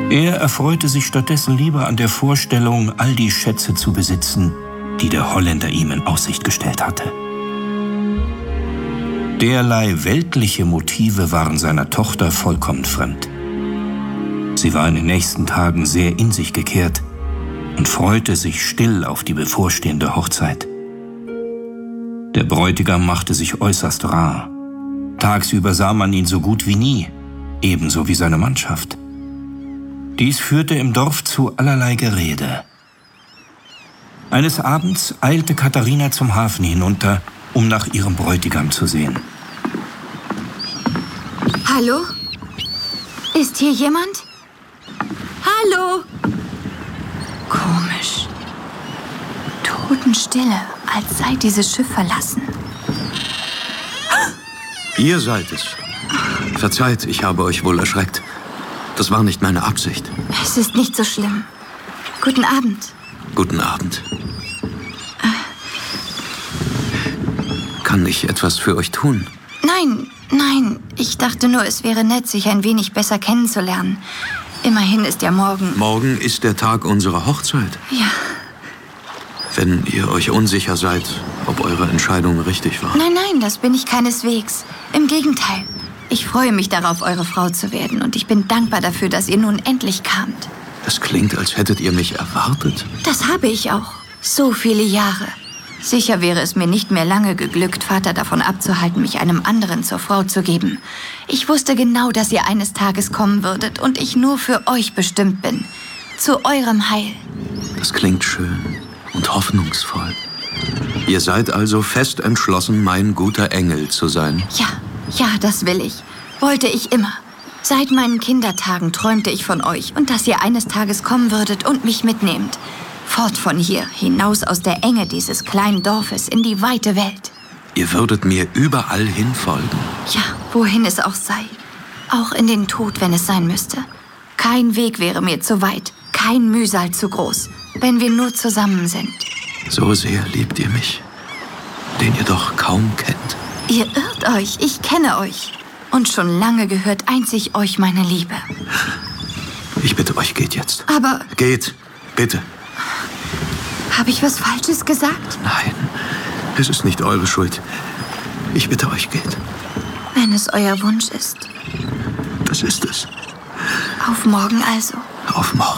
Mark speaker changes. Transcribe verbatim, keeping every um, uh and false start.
Speaker 1: Er erfreute sich stattdessen lieber an der Vorstellung, all die Schätze zu besitzen, die der Holländer ihm in Aussicht gestellt hatte. Derlei weltliche Motive waren seiner Tochter vollkommen fremd. Sie war in den nächsten Tagen sehr in sich gekehrt und freute sich still auf die bevorstehende Hochzeit. Der Bräutigam machte sich äußerst rar. Tagsüber sah man ihn so gut wie nie, ebenso wie seine Mannschaft. Dies führte im Dorf zu allerlei Gerede. Eines Abends eilte Katharina zum Hafen hinunter, um nach ihrem Bräutigam zu sehen.
Speaker 2: Hallo? Ist hier jemand? Hallo? Komisch. Totenstille, als sei dieses Schiff verlassen.
Speaker 3: Ihr seid es. Verzeiht, ich habe euch wohl erschreckt. Das war nicht meine Absicht.
Speaker 2: Es ist nicht so schlimm. Guten Abend.
Speaker 3: Guten Abend. Kann ich etwas für euch tun?
Speaker 2: Nein, nein. Ich dachte nur, es wäre nett, sich ein wenig besser kennenzulernen. Immerhin ist ja morgen...
Speaker 3: Morgen ist der Tag unserer Hochzeit.
Speaker 2: Ja.
Speaker 3: Wenn ihr euch unsicher seid, ob eure Entscheidung richtig war.
Speaker 2: Nein, nein, das bin ich keineswegs. Im Gegenteil. Ich freue mich darauf, eure Frau zu werden. Und ich bin dankbar dafür, dass ihr nun endlich kamt.
Speaker 3: Das klingt, als hättet ihr mich erwartet.
Speaker 2: Das habe ich auch. So viele Jahre. Sicher wäre es mir nicht mehr lange geglückt, Vater davon abzuhalten, mich einem anderen zur Frau zu geben. Ich wusste genau, dass ihr eines Tages kommen würdet und ich nur für euch bestimmt bin. Zu eurem Heil.
Speaker 3: Das klingt schön und hoffnungsvoll. Ihr seid also fest entschlossen, mein guter Engel zu sein?
Speaker 2: Ja, ja, das will ich. Wollte ich immer. Seit meinen Kindertagen träumte ich von euch und dass ihr eines Tages kommen würdet und mich mitnehmt. Fort von hier, hinaus aus der Enge dieses kleinen Dorfes in die weite Welt.
Speaker 3: Ihr würdet mir überall hin folgen?
Speaker 2: Ja, wohin es auch sei. Auch in den Tod, wenn es sein müsste. Kein Weg wäre mir zu weit, kein Mühsal zu groß, wenn wir nur zusammen sind.
Speaker 3: So sehr liebt ihr mich, den ihr doch kaum kennt.
Speaker 2: Ihr irrt euch, ich kenne euch. Und schon lange gehört einzig euch meine Liebe.
Speaker 3: Ich bitte euch, geht jetzt.
Speaker 2: Aber...
Speaker 3: Geht, bitte.
Speaker 2: Habe ich was Falsches gesagt?
Speaker 3: Nein, es ist nicht eure Schuld. Ich bitte euch, geht.
Speaker 2: Wenn es euer Wunsch ist.
Speaker 3: Das ist es.
Speaker 2: Auf morgen also.
Speaker 3: Auf morgen.